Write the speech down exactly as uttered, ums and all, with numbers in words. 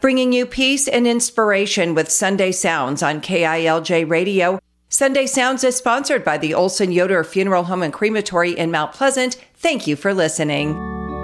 bringing you peace and inspiration with Sunday Sounds on K I L J Radio. Sunday Sounds is sponsored by the Olson Yoder Funeral Home and Crematory in Mount Pleasant. Thank you for listening.